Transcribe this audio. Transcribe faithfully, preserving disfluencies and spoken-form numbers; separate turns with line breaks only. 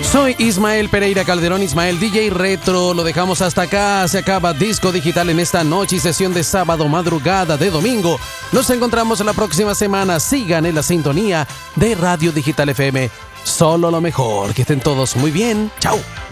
Soy Ismael Pereira Calderón, Ismael D J Retro. Lo dejamos hasta acá. Se acaba Disco Digital en esta noche y sesión de sábado, madrugada de domingo. Nos encontramos la próxima semana. Sigan en la sintonía de Radio Digital F M. Solo lo mejor. Que estén todos muy bien. Chao.